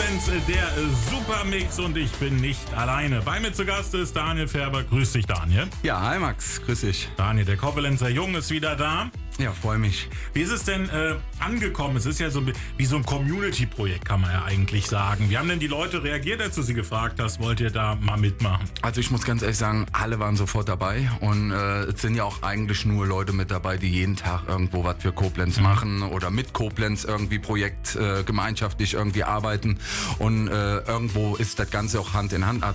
Koblenz, der Supermix und ich bin nicht alleine. Bei mir zu Gast ist Daniel Färber. Grüß dich, Daniel. Ja, hi Max, grüß dich. Daniel, der Koblenzer Jung ist wieder da. Ja, freue mich. Wie ist es denn angekommen? Es ist ja so wie so ein Community-Projekt, kann man ja eigentlich sagen. Wie haben denn die Leute reagiert, als du sie gefragt hast, wollt ihr da mal mitmachen? Also ich muss ganz ehrlich sagen, alle waren sofort dabei und es sind ja auch eigentlich nur Leute mit dabei, die jeden Tag irgendwo was für Koblenz machen oder mit Koblenz irgendwie Projekt gemeinschaftlich irgendwie arbeiten und irgendwo ist das Ganze auch Hand in Hand.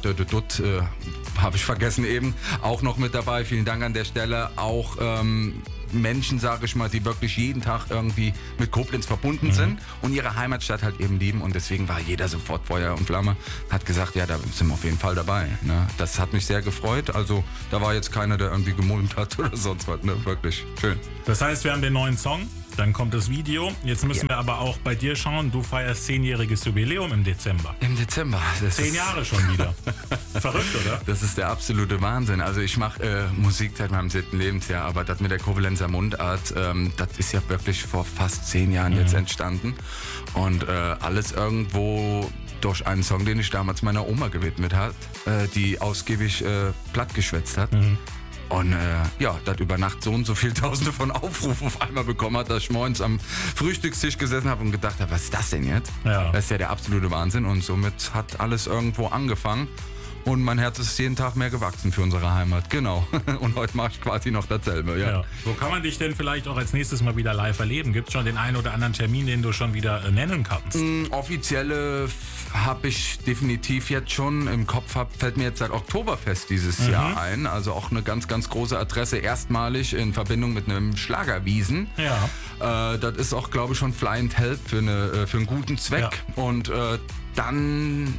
Habe ich vergessen eben, auch noch mit dabei. Vielen Dank an der Stelle. Auch Menschen, sage ich mal, die wirklich jeden Tag irgendwie mit Koblenz verbunden sind und ihre Heimatstadt halt eben lieben und deswegen war jeder sofort Feuer und Flamme, hat gesagt, ja, da sind wir auf jeden Fall dabei. Ne? Das hat mich sehr gefreut, also da war jetzt keiner, der irgendwie gemulmt hat oder sonst was, ne? Wirklich schön. Das heißt, wir haben den neuen Song, dann kommt das Video. Jetzt müssen wir aber auch bei dir schauen, du feierst 10-jähriges Jubiläum im Dezember. Im Dezember. 10 Jahre schon wieder. Verrückt, oder? Das ist der absolute Wahnsinn. Also ich mache Musik seit meinem 7. Lebensjahr, aber das mit der Koblenzer Mundart, das ist ja wirklich vor fast 10 Jahren jetzt entstanden. Und alles irgendwo durch einen Song, den ich damals meiner Oma gewidmet hat, die ausgiebig plattgeschwätzt hat. Und ja, das über Nacht so und so viele Tausende von Aufrufen auf einmal bekommen hat, dass ich morgens am Frühstückstisch gesessen habe und gedacht habe, was ist das denn jetzt? Ja. Das ist ja der absolute Wahnsinn und somit hat alles irgendwo angefangen. Und mein Herz ist jeden Tag mehr gewachsen für unsere Heimat. Genau. Und heute mache ich quasi noch dasselbe. Ja. Wo kann man dich denn vielleicht auch als nächstes mal wieder live erleben? Gibt es schon den einen oder anderen Termin, den du schon wieder nennen kannst? Offizielle habe ich definitiv jetzt schon im Kopf. Fällt mir jetzt seit Oktoberfest dieses Jahr ein. Also auch eine ganz, ganz große Adresse. Erstmalig in Verbindung mit einem Schlagerwiesen. Ja. Das ist auch, glaube ich, schon Fly and Help für einen guten Zweck. Ja. Und dann...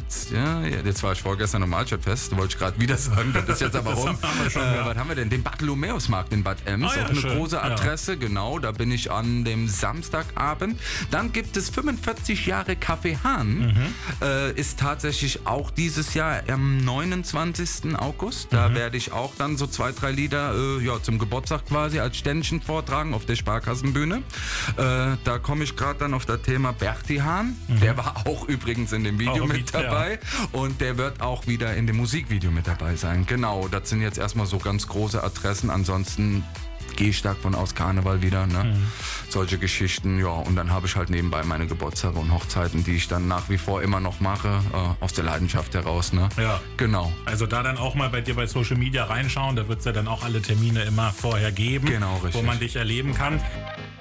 Jetzt war ich vorgestern am Altstadtfest, wollte ich gerade wieder sagen, das ist jetzt aber rum. Was haben wir denn? Den Bartholomäusmarkt in Bad Ems, ja, auch eine schön. große Adresse, genau, da bin ich an dem Samstagabend. Dann gibt es 45 Jahre Café Hahn, ist tatsächlich auch dieses Jahr am 29. August. Da werde ich auch dann so 2, 3 Lieder zum Geburtstag quasi als Ständchen vortragen auf der Sparkassenbühne. Da komme ich gerade dann auf das Thema Berti Hahn, der war auch übrigens in dem Video mit dabei. Und der wird auch wieder in dem Musikvideo mit dabei sein. Genau, das sind jetzt erstmal so ganz große Adressen. Ansonsten gehe ich stark von aus Karneval wieder. Ne? Solche Geschichten, ja. Und dann habe ich halt nebenbei meine Geburtstage und Hochzeiten, die ich dann nach wie vor immer noch mache, aus der Leidenschaft heraus. Ne? Ja. Genau. Also da dann auch mal bei dir bei Social Media reinschauen. Da wird es ja dann auch alle Termine immer vorher geben, Genau, richtig. wo man dich erleben kann.